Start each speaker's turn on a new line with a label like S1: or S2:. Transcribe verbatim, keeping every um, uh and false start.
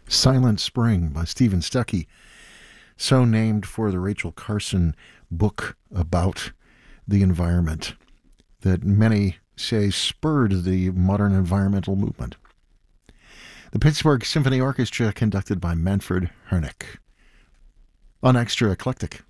S1: Silent Spring by Stephen Stuckey, so named for the Rachel Carson book about the environment that many say spurred the modern environmental movement. The Pittsburgh Symphony Orchestra, conducted by Manfred Hernick. On Extra Eclectic.